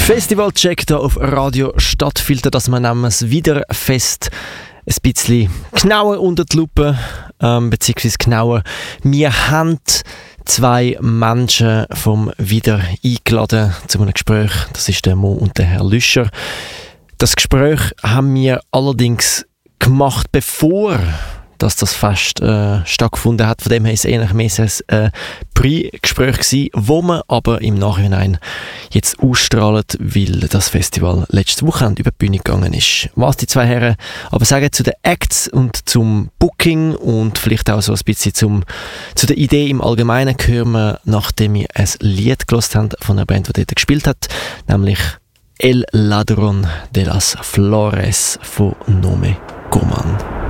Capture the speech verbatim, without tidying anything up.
Festivalcheck hier auf Radio Stadtfilter, dass wir das Widerfest ein bisschen genauer unter die Lupe, ähm, beziehungsweise genauer. Wir haben zwei Menschen vom Wider eingeladen zu einem Gespräch. Das ist der Mo und der Herr Lüscher. Das Gespräch haben wir allerdings gemacht, bevor dass das Fest äh, stattgefunden hat. Von dem her ist es eher mehr ein äh, Pre-Gespräch gewesen, wo man aber im Nachhinein jetzt ausstrahlt, weil das Festival letztes Wochenende über die Bühne gegangen ist. Was die zwei Herren aber sagen zu den Acts und zum Booking und vielleicht auch so ein bisschen zum, zu der Idee im Allgemeinen, hören wir, nachdem wir ein Lied gehört haben von einer Band, die dort gespielt hat, nämlich El Ladrón de las Flores von Nome Goman.